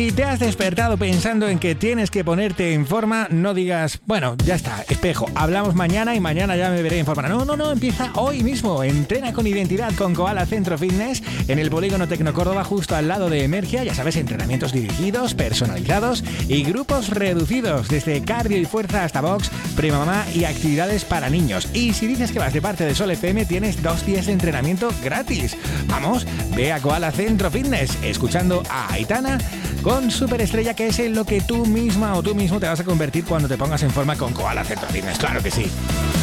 Si te has despertado pensando en que tienes que ponerte en forma, no digas, bueno, ya está, espejo, hablamos mañana y mañana ya me veré en forma. No, empieza hoy mismo. Entrena con identidad con Koala Centro Fitness en el Polígono Tecno Córdoba, justo al lado de Emergia. Ya sabes, entrenamientos dirigidos, personalizados y grupos reducidos, desde cardio y fuerza hasta box, premamá y actividades para niños. Y si dices que vas de parte de Sol FM, tienes 2 días de entrenamiento gratis. Vamos, ve a Koala Centro Fitness, escuchando a Aitana con Superestrella, que es en lo que tú misma o tú mismo te vas a convertir cuando te pongas en forma con Koala Centro Fitness. ¡Claro que sí!